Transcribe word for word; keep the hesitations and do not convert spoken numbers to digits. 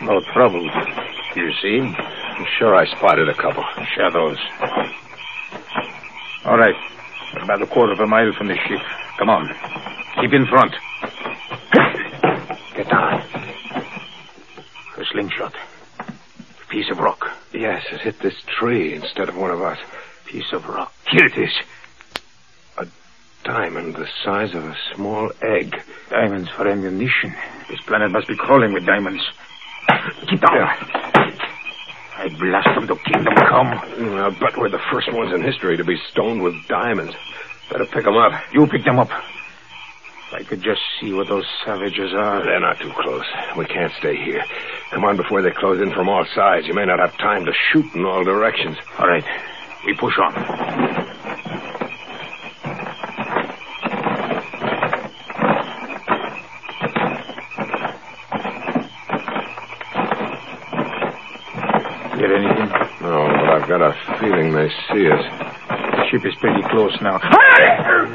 No trouble. You see? I'm sure I spotted a couple. Shadows. All right. We're about a quarter of a mile from the ship. Come on. Keep in front. Get down. A slingshot. A piece of rock. Yes, it hit this tree instead of one of us. Piece of rock. Here it is. A diamond the size of a small egg. Diamonds for ammunition. This planet must be crawling with diamonds. Keep down. Yeah. I blast from the kingdom come. I'll bet we're the first ones in history to be stoned with diamonds. Better pick them up. You pick them up. If I could just see what those savages are. They're not too close. We can't stay here. Come on before they close in from all sides. You may not have time to shoot in all directions. All right. We push on. Hear anything? No, but I've got a feeling they see us. The ship is pretty close now.